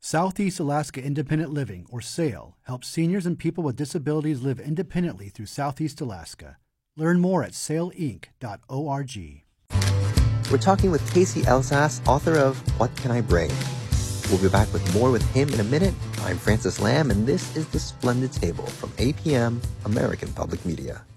Southeast Alaska Independent Living, or SAIL, helps seniors and people with disabilities live independently through Southeast Alaska. Learn more at sailinc.org. We're talking with Casey Elsass, author of What Can I Bring? We'll be back with more with him in a minute. I'm Francis Lamb, and this is The Splendid Table from APM, American Public Media.